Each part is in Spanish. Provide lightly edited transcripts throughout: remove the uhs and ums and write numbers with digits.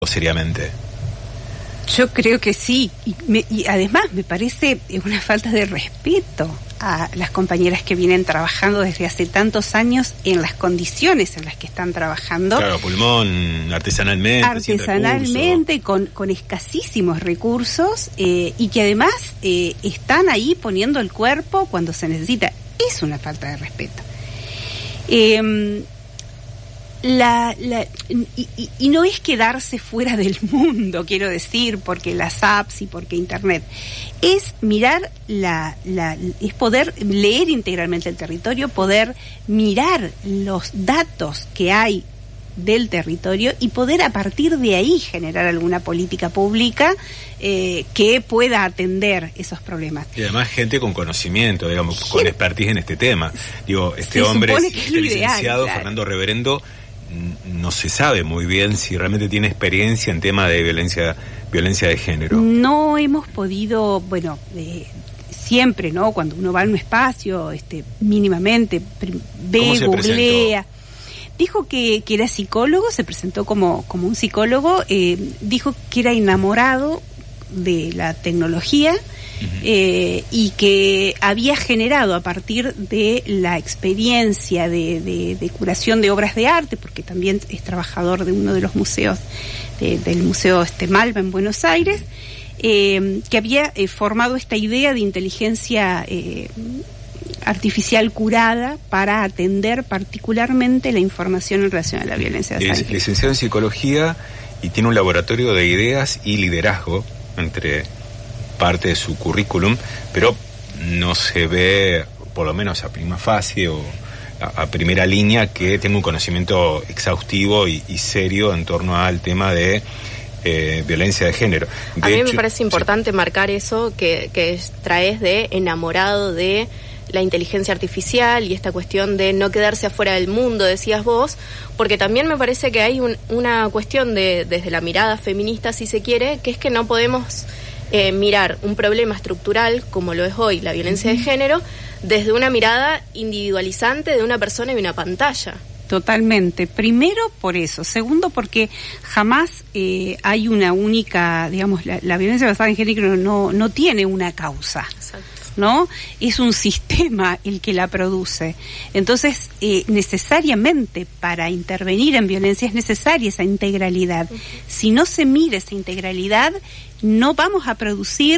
seriamente. Yo creo que sí, y además me parece una falta de respeto a las compañeras que vienen trabajando desde hace tantos años en las condiciones en las que están trabajando. Claro, pulmón, artesanalmente, con escasísimos recursos, y que además están ahí poniendo el cuerpo cuando se necesita. Es una falta de respeto. Y no es quedarse fuera del mundo, quiero decir, porque las apps y porque internet, es mirar es poder leer integralmente el territorio, poder mirar los datos que hay del territorio y poder a partir de ahí generar alguna política pública que pueda atender esos problemas. Y además gente con conocimiento, digamos, con expertise en este tema. Digo, este hombre, este licenciado, claro. Fernando Reverendo, no se sabe muy bien si realmente tiene experiencia en tema de violencia de género. No hemos podido, siempre, ¿no? Cuando uno va a un espacio, mínimamente ve, googlea. Dijo que era psicólogo, se presentó como un psicólogo, dijo que era enamorado de la tecnología. Y que había generado a partir de la experiencia de curación de obras de arte, porque también es trabajador de uno de los museos, del Museo Malva en Buenos Aires, que había formado esta idea de inteligencia artificial curada para atender particularmente la información en relación a la violencia de género. Es licenciado en psicología y tiene un laboratorio de ideas y liderazgo entre parte de su currículum, pero no se ve, por lo menos a prima facie o a primera línea, que tenga un conocimiento exhaustivo y serio en torno al tema de violencia de género. A mí me parece importante marcar eso que traes de enamorado de la inteligencia artificial y esta cuestión de no quedarse afuera del mundo, decías vos, porque también me parece que hay una cuestión desde la mirada feminista, si se quiere, que es que no podemos mirar un problema estructural como lo es hoy la violencia de género desde una mirada individualizante de una persona y una pantalla. Totalmente. Primero por eso. Segundo porque jamás hay una única, digamos, la violencia basada en género no tiene una causa. Exacto. ¿No? Es un sistema el que la produce. Entonces, necesariamente para intervenir en violencia es necesaria esa integralidad. Si no se mide esa integralidad, no vamos a producir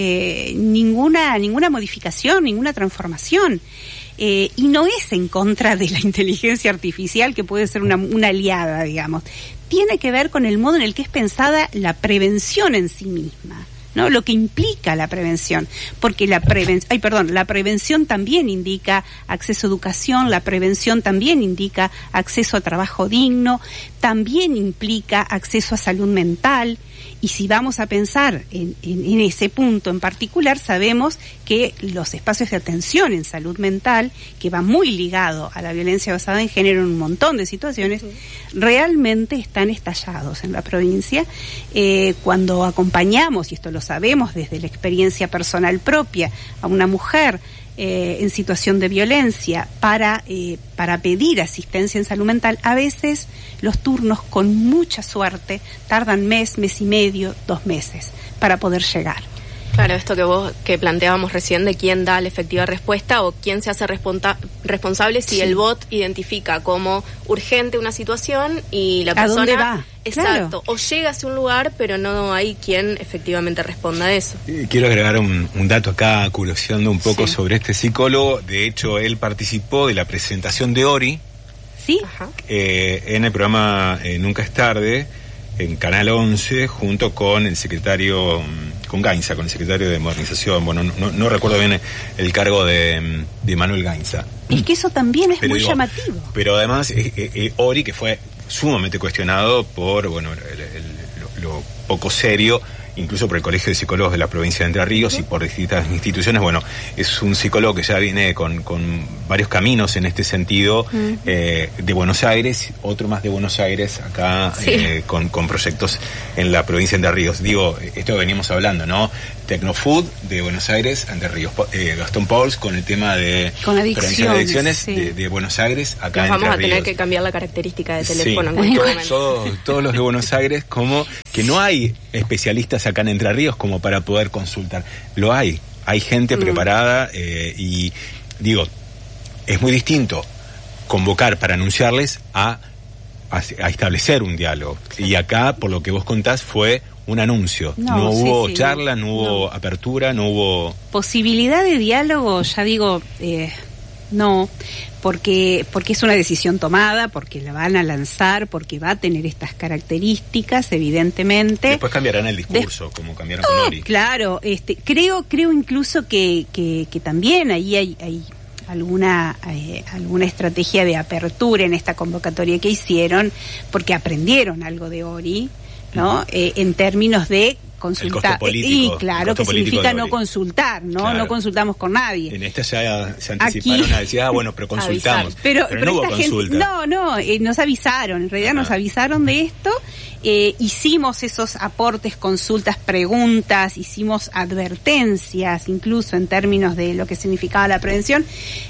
ninguna modificación, ninguna transformación. Y no es en contra de la inteligencia artificial, que puede ser una aliada, digamos. Tiene que ver con el modo en el que es pensada la prevención en sí misma, ¿no? Lo que implica la prevención, porque la prevención también indica acceso a educación, la prevención también indica acceso a trabajo digno, también implica acceso a salud mental. Y si vamos a pensar en ese punto en particular, sabemos que los espacios de atención en salud mental, que va muy ligado a la violencia basada en género en un montón de situaciones, realmente están estallados en la provincia. Cuando acompañamos, y esto lo sabemos desde la experiencia personal propia, a una mujer en situación de violencia para pedir asistencia en salud mental, a veces los turnos, con mucha suerte, tardan mes y medio, 2 meses para poder llegar. Claro, esto que planteábamos recién de quién da la efectiva respuesta o quién se hace responsable si el bot identifica como urgente una situación y la persona... ¿A dónde va? Exacto, claro. O llega hacia un lugar, pero no hay quien efectivamente responda a eso. Quiero agregar un dato acá, curioseando un poco sobre este psicólogo. De hecho, él participó de la presentación de Ori, ¿sí? En el programa Nunca es Tarde, en Canal 11, junto con el secretario, con Gainza, con el secretario de Modernización. Bueno, no recuerdo bien el cargo de Manuel Gainza. Es que eso también es muy llamativo. Pero además, Ori, que fue sumamente cuestionado por lo poco serio incluso por el Colegio de Psicólogos de la provincia de Entre Ríos y por distintas instituciones. Bueno, es un psicólogo que ya viene con varios caminos en este sentido, de Buenos Aires, otro más de Buenos Aires acá, con proyectos en la provincia de Entre Ríos. Digo, esto veníamos hablando, ¿no? Tecnofood de Buenos Aires, Entre Ríos. Gastón Pauls con el tema de prevención de adicciones de Buenos Aires, acá en Entre Ríos. Vamos a tener que cambiar la característica de teléfono en cualquier momento. Todos los de Buenos Aires, como que no hay especialistas acá en Entre Ríos como para poder consultar. Lo hay gente preparada, y digo, es muy distinto convocar para anunciarles a establecer un diálogo. Y acá, por lo que vos contás, fue un anuncio. No hubo charla, no hubo apertura, no hubo posibilidad de diálogo, ya digo, no, porque es una decisión tomada, porque la van a lanzar, porque va a tener estas características, evidentemente. Después cambiarán el discurso, como cambiaron con Ori. Claro, creo incluso que también ahí hay alguna estrategia de apertura en esta convocatoria que hicieron, porque aprendieron algo de Ori, ¿no? En términos de consultar. Y claro, que significa no consultar, ¿no? Claro. No consultamos con nadie. En esta ya se anticiparon a decir, pero consultamos. Pero no hubo consulta. Nos avisaron, en realidad nos avisaron de esto. Hicimos esos aportes, consultas, preguntas, hicimos advertencias, incluso en términos de lo que significaba la prevención.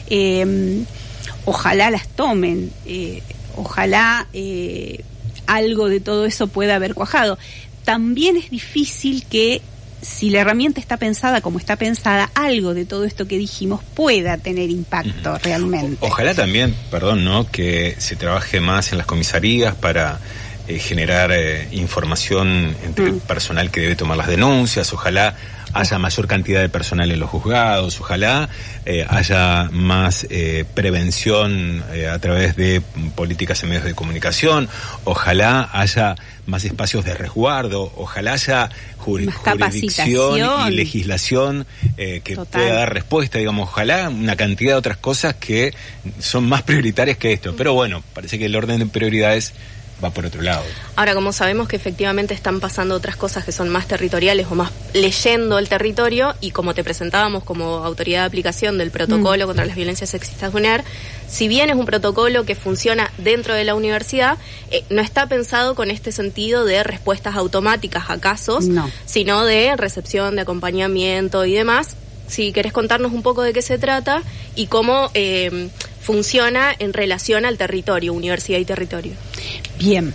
Ojalá las tomen, ojalá algo de todo eso pueda haber cuajado. También es difícil que, si la herramienta está pensada como está pensada, algo de todo esto que dijimos pueda tener impacto realmente. Ojalá también, que se trabaje más en las comisarías para generar información entre el personal que debe tomar las denuncias. Ojalá haya mayor cantidad de personal en los juzgados, ojalá haya más prevención a través de políticas en medios de comunicación, ojalá haya más espacios de resguardo, ojalá haya jurisdicción y legislación que pueda dar respuesta, ojalá una cantidad de otras cosas que son más prioritarias que esto, pero bueno, parece que el orden de prioridades va por otro lado. Ahora, como sabemos que efectivamente están pasando otras cosas que son más territoriales o más leyendo el territorio, y como te presentábamos como autoridad de aplicación del protocolo contra las violencias sexistas de UNER, si bien es un protocolo que funciona dentro de la universidad, no está pensado con este sentido de respuestas automáticas a casos, sino de recepción, de acompañamiento y demás. Si querés contarnos un poco de qué se trata y cómo funciona en relación al territorio, universidad y territorio. Bien,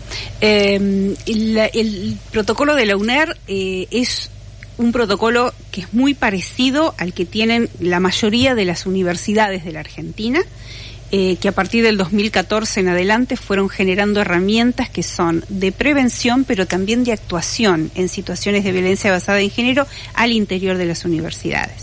el protocolo de la UNER es un protocolo que es muy parecido al que tienen la mayoría de las universidades de la Argentina, que a partir del 2014 en adelante fueron generando herramientas que son de prevención, pero también de actuación en situaciones de violencia basada en género al interior de las universidades.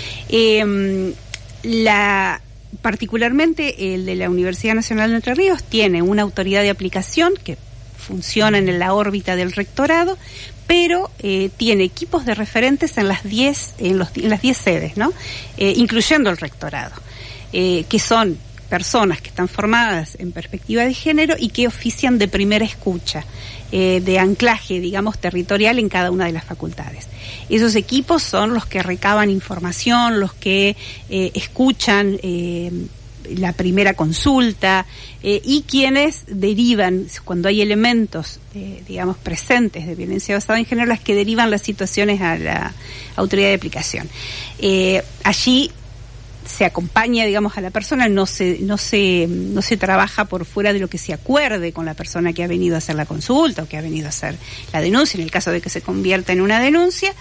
Particularmente el de la Universidad Nacional de Entre Ríos tiene una autoridad de aplicación que funciona en la órbita del rectorado, pero tiene equipos de referentes en las 10 sedes, ¿no? Incluyendo el rectorado, que son personas que están formadas en perspectiva de género y que ofician de primera escucha, de anclaje, territorial en cada una de las facultades. Esos equipos son los que recaban información, los que escuchan la primera consulta y quienes derivan, cuando hay elementos, presentes de violencia basada en género, las que derivan las situaciones a la autoridad de aplicación. Allí se acompaña, a la persona, no se trabaja por fuera de lo que se acuerde con la persona que ha venido a hacer la consulta o que ha venido a hacer la denuncia, en el caso de que se convierta en una denuncia,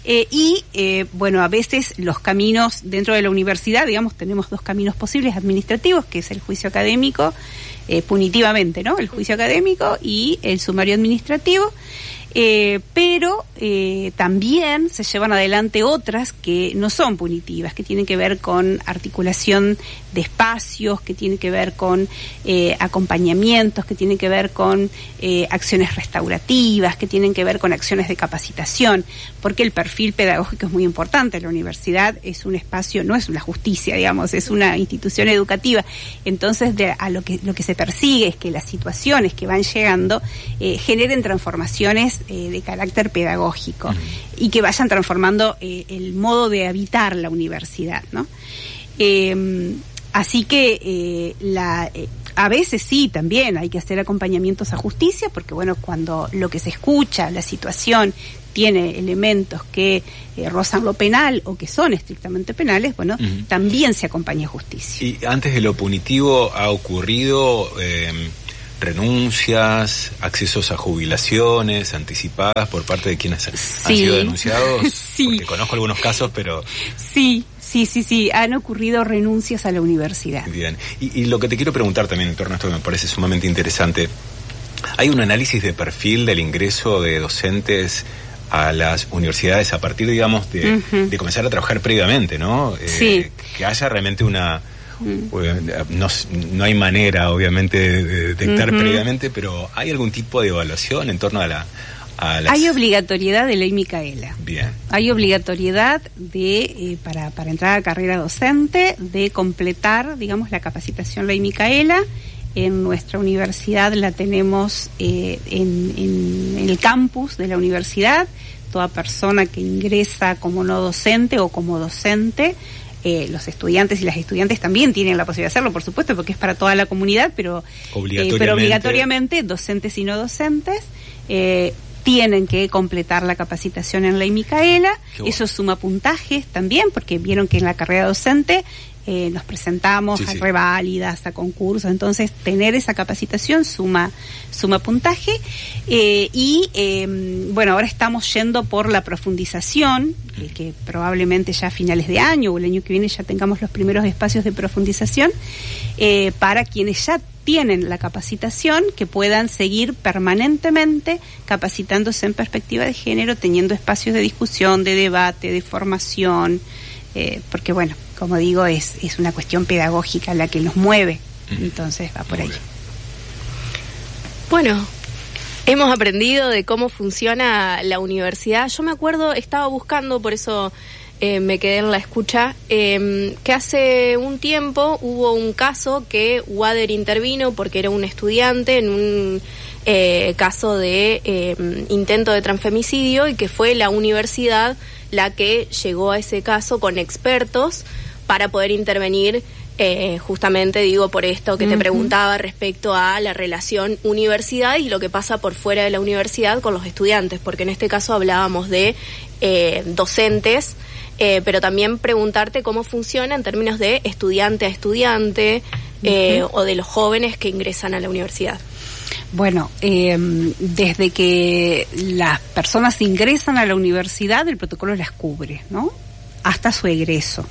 a veces los caminos dentro de la universidad, tenemos dos caminos posibles administrativos, que es el juicio académico, punitivamente, ¿no? El juicio académico y el sumario administrativo. Pero también se llevan adelante otras que no son punitivas, que tienen que ver con articulación de espacios, que tienen que ver con acompañamientos, que tienen que ver con acciones restaurativas, que tienen que ver con acciones de capacitación, porque el perfil pedagógico es muy importante. La universidad es un espacio, no es una justicia, es una institución educativa. Entonces, lo que se persigue es que las situaciones que van llegando generen transformaciones de carácter pedagógico. pedagógico, y que vayan transformando el modo de habitar la universidad, ¿no? Así que a veces sí, también hay que hacer acompañamientos a justicia, porque bueno, cuando lo que se escucha, la situación, tiene elementos que rozan lo penal o que son estrictamente penales, bueno, también se acompaña a justicia. Y antes de lo punitivo ha ocurrido renuncias, accesos a jubilaciones anticipadas por parte de quienes han sido denunciados. Sí. Porque conozco algunos casos, pero... Sí, han ocurrido renuncias a la universidad. Bien, y lo que te quiero preguntar también en torno a esto que me parece sumamente interesante, ¿hay un análisis de perfil del ingreso de docentes a las universidades a partir, digamos, de comenzar a trabajar previamente, ¿no? Sí. Que haya realmente una... No hay manera, obviamente, de detectar previamente, pero ¿hay algún tipo de evaluación en torno a las... Hay obligatoriedad de ley Micaela. Bien. Hay obligatoriedad de para entrar a carrera docente de completar, digamos, la capacitación ley Micaela. En nuestra universidad la tenemos en el campus de la universidad. Toda persona que ingresa como no docente o como docente, los estudiantes y las estudiantes también tienen la posibilidad de hacerlo, por supuesto, porque es para toda la comunidad, pero obligatoriamente docentes y no docentes tienen que completar la capacitación en ley Micaela. Eso suma puntajes también, porque vieron que en la carrera docente nos presentamos a reválidas, a concursos, entonces tener esa capacitación suma puntaje. Bueno, ahora estamos yendo por la profundización, que probablemente ya a finales de año o el año que viene ya tengamos los primeros espacios de profundización, para quienes ya tienen la capacitación, que puedan seguir permanentemente capacitándose en perspectiva de género, teniendo espacios de discusión, de debate, de formación, porque bueno, como digo, es una cuestión pedagógica la que nos mueve, entonces va por ahí. Bueno, hemos aprendido de cómo funciona la universidad. Yo me acuerdo, estaba buscando, por eso me quedé en la escucha, que hace un tiempo hubo un caso que UADER intervino porque era un estudiante en un caso de intento de transfemicidio, y que fue la universidad la que llegó a ese caso con expertos para poder intervenir, justamente digo por esto que te preguntaba respecto a la relación universidad y lo que pasa por fuera de la universidad con los estudiantes, porque en este caso hablábamos de docentes, pero también preguntarte cómo funciona en términos de estudiante a estudiante, o de los jóvenes que ingresan a la universidad. Bueno, desde que las personas ingresan a la universidad, el protocolo las cubre, ¿no? Hasta su egreso.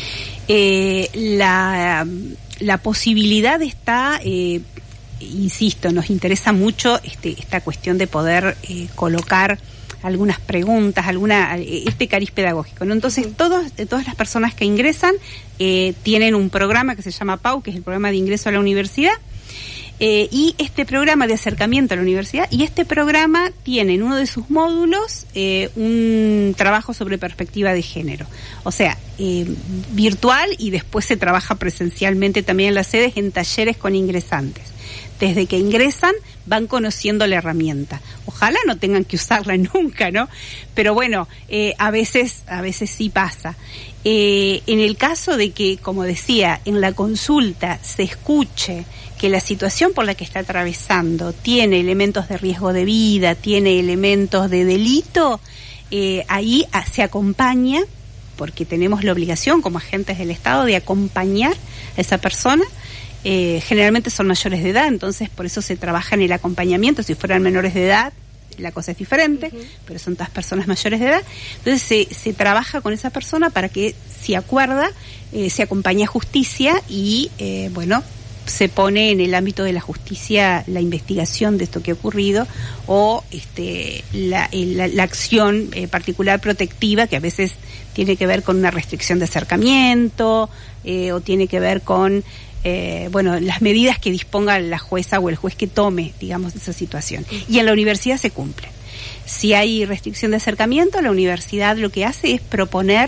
La posibilidad está, insisto, nos interesa mucho esta cuestión de poder colocar algunas preguntas, este cariz pedagógico, ¿no? Entonces, todas las personas que ingresan tienen un programa que se llama PAU, que es el programa de ingreso a la universidad, y este programa de acercamiento a la universidad, y este programa tiene en uno de sus módulos un trabajo sobre perspectiva de género, o sea, virtual, y después se trabaja presencialmente también en las sedes en talleres con ingresantes. Desde que ingresan van conociendo la herramienta. Ojalá no tengan que usarla nunca, ¿no? Pero bueno, a veces sí pasa. En el caso de que, como decía, en la consulta se escuche que la situación por la que está atravesando tiene elementos de riesgo de vida, tiene elementos de delito, ahí se acompaña, porque tenemos la obligación como agentes del Estado de acompañar a esa persona. Generalmente son mayores de edad, entonces por eso se trabaja en el acompañamiento. Si fueran menores de edad, la cosa es diferente, pero son todas personas mayores de edad. Entonces se trabaja con esa persona para que, si acuerda, se acompañe a justicia y, bueno, se pone en el ámbito de la justicia la investigación de esto que ha ocurrido, o la acción particular protectiva, que a veces tiene que ver con una restricción de acercamiento, o tiene que ver con las medidas que disponga la jueza o el juez que tome, digamos, esa situación. Y en la universidad se cumple. Si hay restricción de acercamiento, la universidad lo que hace es proponer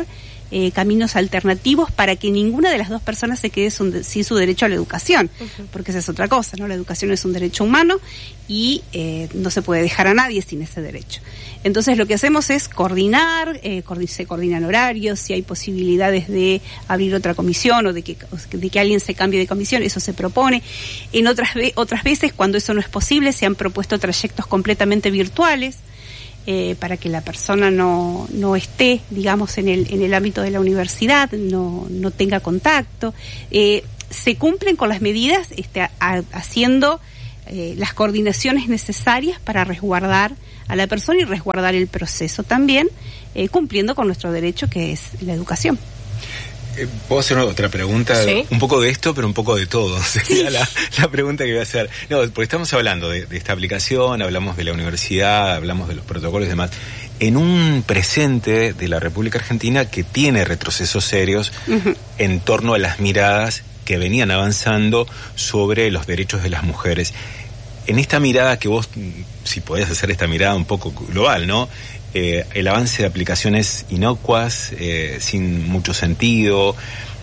caminos alternativos para que ninguna de las dos personas se quede sin su derecho a la educación, porque esa es otra cosa, ¿no? La educación es un derecho humano y no se puede dejar a nadie sin ese derecho. Entonces lo que hacemos es coordinar, se coordinan horarios, si hay posibilidades de abrir otra comisión o de que alguien se cambie de comisión, eso se propone. En otras veces, cuando eso no es posible, se han propuesto trayectos completamente virtuales, para que la persona no esté, digamos, en el ámbito de la universidad, no tenga contacto. Se cumplen con las medidas haciendo las coordinaciones necesarias para resguardar a la persona y resguardar el proceso también, cumpliendo con nuestro derecho, que es la educación. ¿Puedo hacer otra pregunta? ¿Sí? Un poco de esto, pero un poco de todo. Sería la pregunta que voy a hacer. No, porque estamos hablando de esta aplicación, hablamos de la universidad, hablamos de los protocolos y demás. En un presente de la República Argentina que tiene retrocesos serios en torno a las miradas que venían avanzando sobre los derechos de las mujeres. En esta mirada que vos, si podés hacer esta mirada un poco global, ¿no? El avance de aplicaciones inocuas, sin mucho sentido,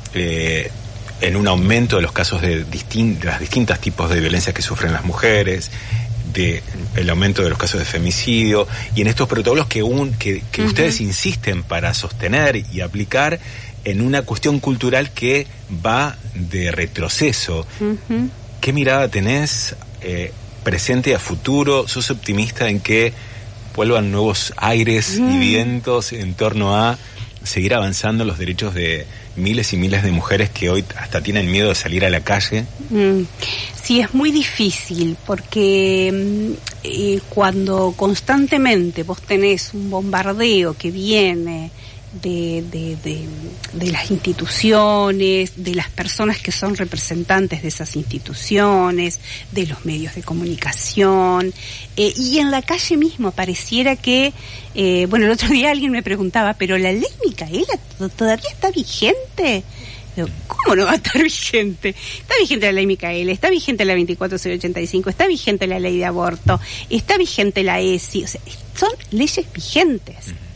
en un aumento de los casos de las distintos tipos de violencia que sufren las mujeres, el aumento de los casos de femicidio, y en estos protocolos que ustedes insisten para sostener y aplicar en una cuestión cultural que va de retroceso. ¿Qué mirada tenés presente a futuro? ¿Sos optimista en que vuelvan nuevos aires y vientos en torno a seguir avanzando los derechos de miles y miles de mujeres que hoy hasta tienen miedo de salir a la calle? Sí, es muy difícil porque cuando constantemente vos tenés un bombardeo que viene de las instituciones, de las personas que son representantes de esas instituciones, de los medios de comunicación, y en la calle mismo pareciera que, el otro día alguien me preguntaba, ¿pero la ley Micaela todavía está vigente? ¿Cómo no va a estar vigente? Está vigente la ley Micaela, está vigente la 24085, está vigente la ley de aborto, está vigente la ESI, o sea, son leyes vigentes.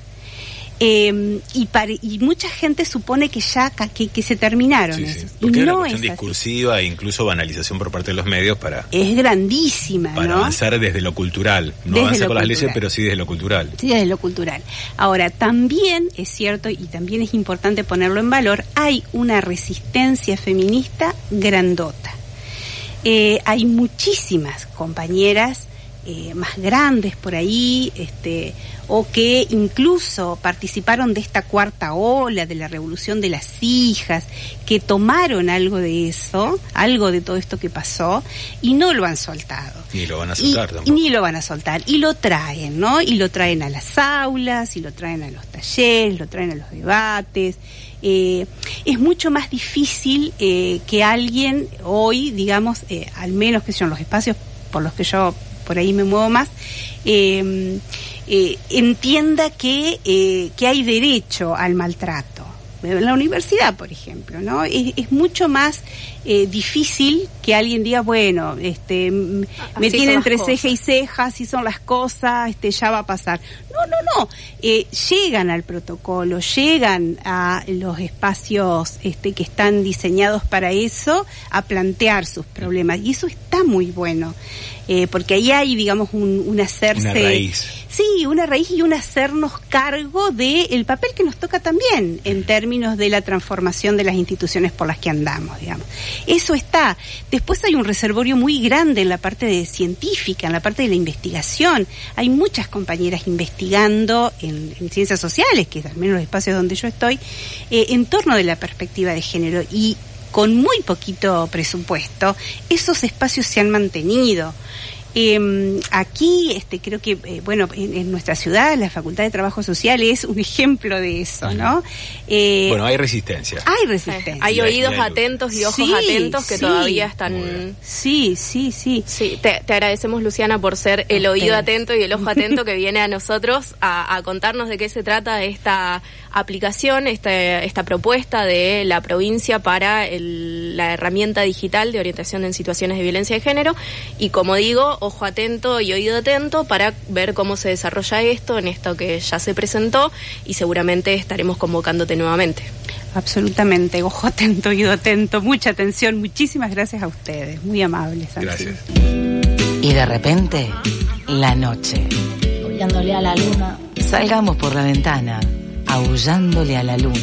Y mucha gente supone que ya que se terminaron esos. Porque y hay una no cuestión discursiva e incluso banalización por parte de los medios es grandísima, para avanzar desde lo cultural. No avanzar con las leyes, pero sí desde lo cultural. Sí, desde lo cultural. Ahora, también es cierto, y también es importante ponerlo en valor, hay una resistencia feminista grandota. Hay muchísimas compañeras más grandes por ahí, o que incluso participaron de esta cuarta ola, de la revolución de las hijas, que tomaron algo de eso, algo de todo esto que pasó, y no lo han soltado. Ni lo van a soltar tampoco. Ni lo van a soltar, y lo traen, ¿no? Y lo traen a las aulas, y lo traen a los talleres, lo traen a los debates. Es mucho más difícil que alguien hoy, digamos, al menos que son los espacios por los que yo por ahí me muevo más, entienda que hay derecho al maltrato. En la universidad, por ejemplo, ¿no? Es mucho más difícil que alguien diga, bueno, me tienen entre ceja y ceja, así son las cosas, ya va a pasar. No. Llegan al protocolo, llegan a los espacios que están diseñados para eso, a plantear sus problemas. Y eso está muy bueno, porque ahí hay, digamos, un hacerse... Una raíz. Sí, una raíz y un hacernos cargo del papel que nos toca también en términos de la transformación de las instituciones por las que andamos, digamos. Eso está. Después hay un reservorio muy grande en la parte de científica, en la parte de la investigación. Hay muchas compañeras investigando en ciencias sociales, que es al menos los espacios donde yo estoy, en torno de la perspectiva de género. Y con muy poquito presupuesto, esos espacios se han mantenido. Aquí creo que en nuestra ciudad la Facultad de Trabajo Social es un ejemplo de eso, ¿no? Hay resistencia. Hay resistencia. Hay oídos atentos y ojos atentos que todavía están... Sí. Te agradecemos, Luciana, por ser el oído atento y el ojo atento que viene a nosotros a contarnos de qué se trata esta aplicación, esta propuesta de la provincia para la herramienta digital de orientación en situaciones de violencia de género. Y como digo, ojo atento y oído atento para ver cómo se desarrolla esto, en esto que ya se presentó, y seguramente estaremos convocándote nuevamente. Absolutamente, ojo atento, oído atento, mucha atención. Muchísimas gracias a ustedes, muy amables. Gracias. Y de repente, la noche. Aullándole a la luna. Salgamos por la ventana, aullándole a la luna.